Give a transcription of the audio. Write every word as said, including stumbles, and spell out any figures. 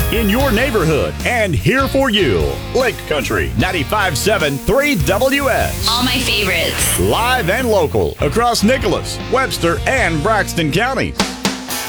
in your neighborhood and here for you. Lake Country ninety-five point seven three W S. All my favorites. Live and local across Nicholas, Webster, and Braxton counties.